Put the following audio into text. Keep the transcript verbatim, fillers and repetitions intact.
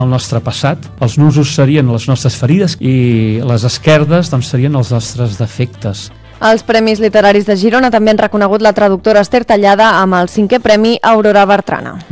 el nostre passat, els nusos serien les nostres ferides i les esquerdes doncs, serien els nostres defectes. Els Premis Literaris de Girona també han reconegut la traductora Ester Tallada amb el cinquè Premi Aurora Bertrana.